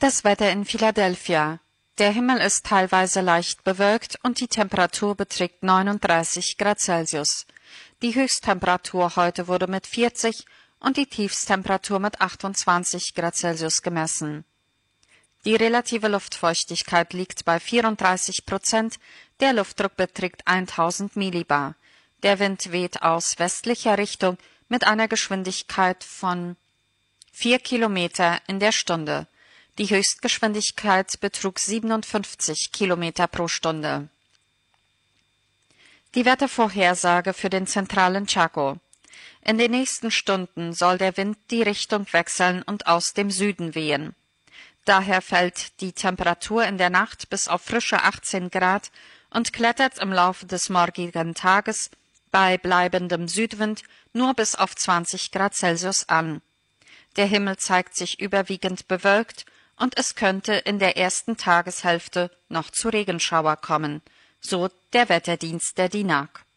Das Wetter in Philadelphia. Der Himmel ist teilweise leicht bewölkt und die Temperatur beträgt 39 Grad Celsius. Die Höchsttemperatur heute wurde mit 40 und die Tiefsttemperatur mit 28 Grad Celsius gemessen. Die relative Luftfeuchtigkeit liegt bei 34%, der Luftdruck beträgt 1000 Millibar. Der Wind weht aus westlicher Richtung mit einer Geschwindigkeit von 4 Kilometer in der Stunde. Die Höchstgeschwindigkeit betrug 57 Kilometer pro Stunde. Die Wettervorhersage für den zentralen Chaco. In den nächsten Stunden soll der Wind die Richtung wechseln und aus dem Süden wehen. Daher fällt die Temperatur in der Nacht bis auf frische 18 Grad und klettert im Laufe des morgigen Tages bei bleibendem Südwind nur bis auf 20 Grad Celsius an. Der Himmel zeigt sich überwiegend bewölkt und es könnte in der ersten Tageshälfte noch zu Regenschauer kommen, so der Wetterdienst der DINAG.